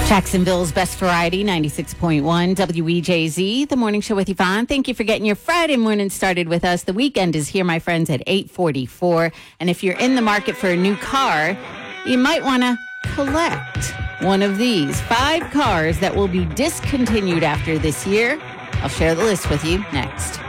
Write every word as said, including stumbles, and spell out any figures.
Jacksonville's Best Variety, ninety-six point one W E J Z, the morning show with Yvonne. Thank you for getting your Friday morning started with us. The weekend is here, my friends, at eight forty-four. And if you're in the market for a new car, you might want to collect one of these. Five cars that will be discontinued after this year. I'll share the list with you next.